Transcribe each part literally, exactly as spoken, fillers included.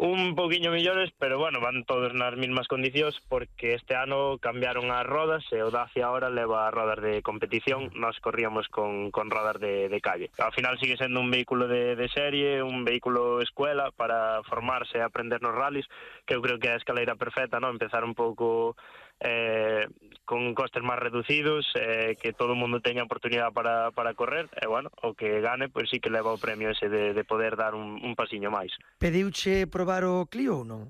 Un pouquiño millores, pero bueno, van todos nas mismas condicións porque este ano cambiaron as rodas e o Dacia ahora leva rodas de competición, nós corríamos con, con rodas de, de calle. Ao final sigue sendo un vehículo de, de serie, un vehículo escuela para formarse e aprender nos rallies, que eu creo que é a escaleira perfecta, non? Empezar un pouco eh, con costes máis reducidos, eh, que todo o mundo teña oportunidade para, para correr, e bueno, o que gane, pois sí que leva o premio ese de, de poder dar un, un pasiño máis. Pediuche probar o Clio ou non?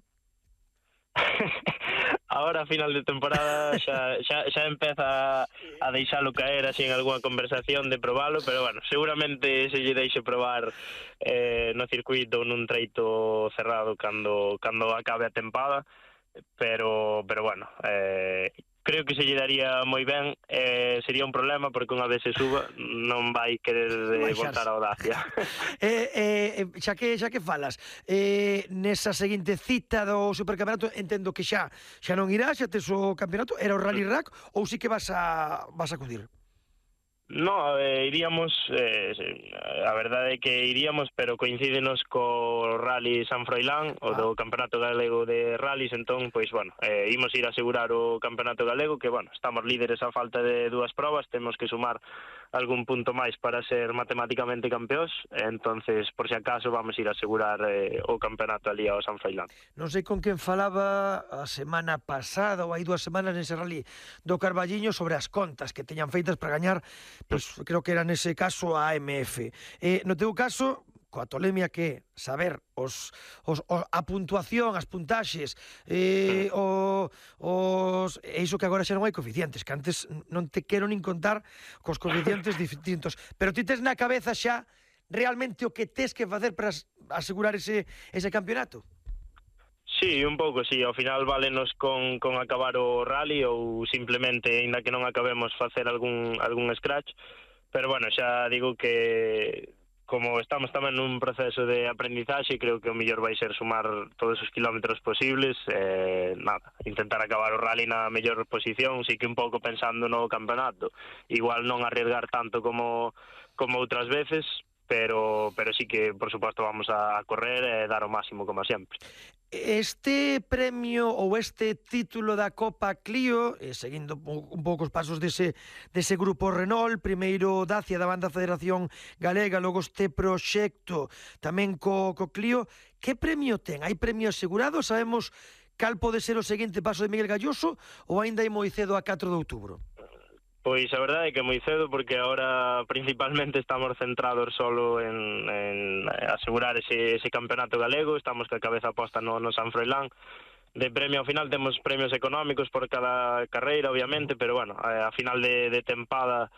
Ahora a final de temporada xa, xa, xa empeza a deixalo caer así en algunha conversación de probalo, pero bueno, seguramente se lle deixe probar eh, no circuito nun treito cerrado cando, cando acabe a tempada, pero pero bueno, eh, creo que se lle daría moi ben, eh, sería un problema porque unha vez se suba non vai querer eh, voltar ao Dacia. eh, eh, xa que xa que falas, eh, nesa seguinte cita do Supercampeonato entendo que xa xa non irás, xa tes o campeonato, era o Rally Rack ou sí que vas a vas a acudir? No, eh, iríamos, eh, a verdade é que iríamos, pero coincídenos co Rally San Froilán, o ah. do Campeonato Galego de Rallys, entón, pois, bueno, eh, imos ir a asegurar o Campeonato Galego, que, bueno, estamos líderes a falta de dúas probas, temos que sumar algún punto máis para ser matemáticamente campeóns, entonces, por si acaso, vamos ir a asegurar eh, o Campeonato ali ao San Froilán. Non sei con quen falaba a semana pasada ou hai dúas semanas nese Rally do Carballiño sobre as contas que teñan feitas para gañar. Pois creo que era nese caso a A M F. Eh, no teu caso, coa tolemia que saber os, os, os, a puntuación, as puntaxes, eh, o, os, e iso que agora xa non hai coeficientes, que antes non te quero nin contar cos coeficientes distintos. Pero ti tes na cabeza xa realmente o que tes que facer para asegurar ese, ese campeonato? Sí, un pouco, sí. Ao final válenos con, con acabar o rally ou simplemente, ainda que non acabemos, facer algún, algún scratch. Pero, bueno, xa digo que como estamos tamén nun proceso de aprendizaxe, creo que o mellor vai ser sumar todos os kilómetros posibles. Eh, nada, intentar acabar o rally na mellor posición, sí que un pouco pensando no campeonato. Igual non arriesgar tanto como, como outras veces, pero, pero sí que, por suposto, vamos a correr e dar o máximo, como sempre. Este premio ou este título da Copa Clio, eh, seguindo un pouco os pasos dese, dese grupo Renault, primeiro Dacia da banda Federación Galega, logo este proxecto tamén co, co Clio, que premio ten? Hai premio asegurado? Sabemos cal pode ser o seguinte paso de Miguel Galloso ou aínda hai moi cedo a catro de outubro? Pois a verdade é que é moi cedo porque agora principalmente estamos centrados solo en, en asegurar ese, ese campeonato galego, estamos ca cabeza posta no, no San Froilán. De premio ao final temos premios económicos por cada carreira, obviamente, pero bueno, a final de, de tempada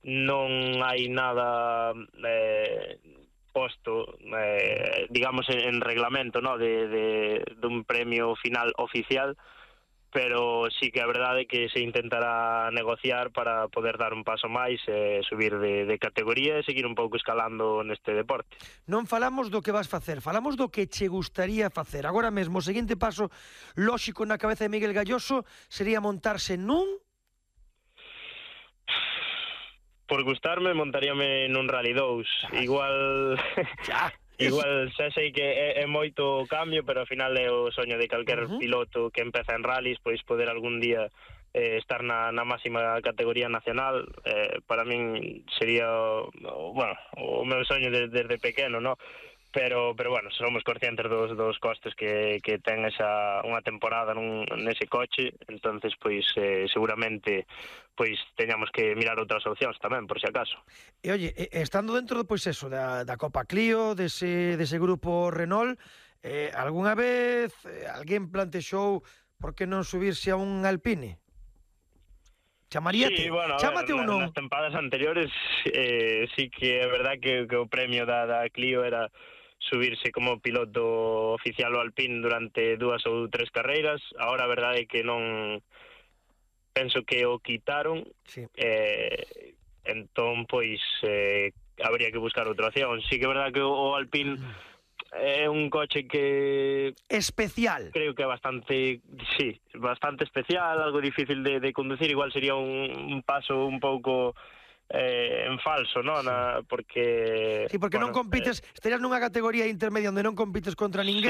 non hai nada eh, posto, eh, digamos, en, en reglamento, no? de, de, de un premio final oficial, pero sí que a verdade é que se intentará negociar para poder dar un paso máis, eh, subir de, de categoría e seguir un pouco escalando neste deporte. Non falamos do que vas facer, falamos do que che gustaría facer. Agora mesmo, o seguinte paso lóxico na cabeza de Miguel Galloso sería montarse nun... Por gustarme, montaríame nun Rally dous. Ah, igual... Ya... Igual xa sei que é, é moito cambio, pero ao final é o soño de calquer uh-huh. piloto que empeza en rallies, pois poder algún día eh, estar na, na máxima categoría nacional. Eh, para min sería o, bueno, o meu soño desde, desde pequeno, no? Pero, pero bueno, somos conscientes dos, dos costes que, que ten esa unha temporada nun, nese coche, entonces pois eh, seguramente pois teñamos que mirar outras opcións tamén, por si acaso. E oye, estando dentro pois eso da, da Copa Clio, dese, dese grupo Renault, eh, algunha vez eh, alguén plantexou por que non subirse a un Alpine? Chamaríate? Sí, bueno, Chámate ver, ou non? Nas tempadas anteriores eh, sí que é verdad que, que o premio da, da Clio era subirse como piloto oficial ao Alpine durante dúas ou tres carreiras. Ahora a verdade é que non... Penso que o quitaron, sí. eh, entón, pois, eh, habría que buscar outra opción. Sí que é verdade que o Alpine é un coche que... Especial. Creo que é bastante, sí, bastante especial, algo difícil de, de conducir. Igual sería un, un paso un pouco... Eh, en falso, non? Sí. Porque... Sí, porque bueno, non compites, eh... estarías nunha categoría intermedia onde non compites contra ninguén.